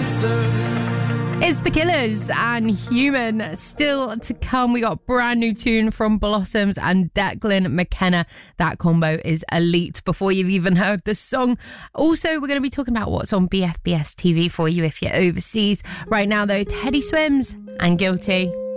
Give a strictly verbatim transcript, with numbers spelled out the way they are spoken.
It's The Killers and Human. Still to come, we got a brand new tune from Blossoms and Declan McKenna. That combo is elite before you've even heard the song. Also, we're going to be talking about what's on B F B S T V for you if you're overseas. Right now, though, Teddy Swims and Guilty.